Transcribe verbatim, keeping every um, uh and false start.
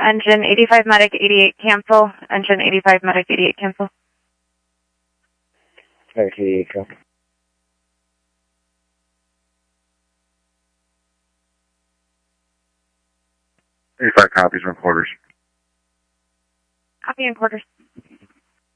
Engine eighty-five medic eighty-eight cancel. Engine eighty-five medic eighty-eight cancel. Medic eighty-eight cancel. eighty-five copies from quarters. Copy in quarters.